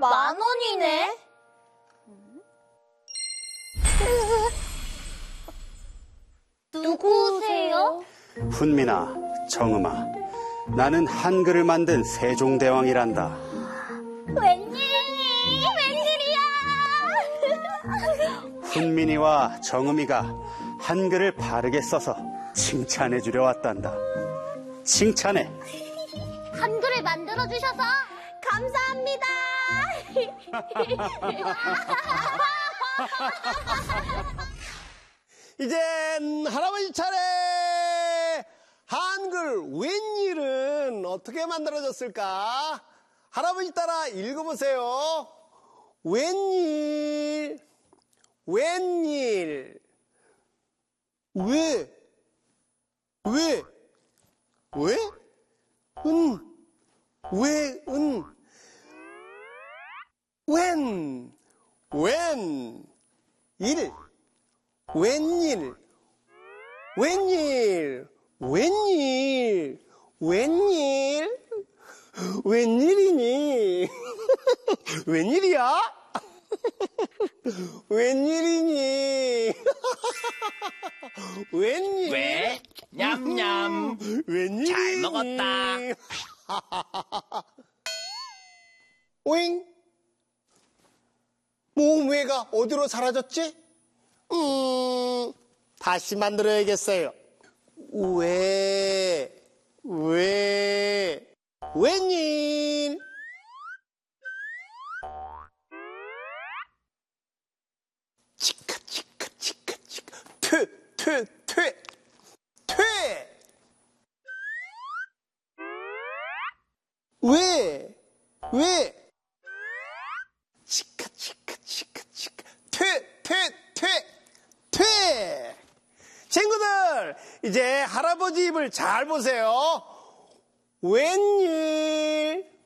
10,000원이네. 누구세요? 훈민아, 정음아, 나는 한글을 만든 세종대왕이란다. 웬일이야? 훈민이와 정음이가 한글을 바르게 써서 칭찬해 주려 왔단다. 칭찬해. 한글을 만들어주셔서 감사합니다. 이젠 할아버지 차례! 한글 웬일은 어떻게 만들어졌을까? 할아버지 따라 읽어보세요. 웬일, 웬일, 왜, 웬, 일, 웬일, 웬일이니? 웬일이야? 웬일이니? 웬일? 왜? 냠냠. 웬일이니? 잘 먹었다. 오잉? 모음회가 어디로 사라졌지? 다시 만들어야겠어요. 웬일? 치카, 퇴. 왜? 치카, 퇴. 친구들, 이제 할아버지 입을 잘 보세요. 웬일?